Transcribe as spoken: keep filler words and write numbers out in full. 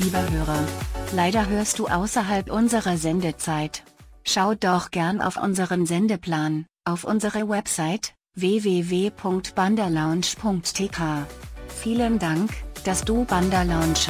Lieber Hörer, leider hörst du außerhalb unserer Sendezeit. Schau doch gern auf unseren Sendeplan, auf unsere Website w w w punkt bandalounge punkt t k. Vielen Dank, dass du Banderlounge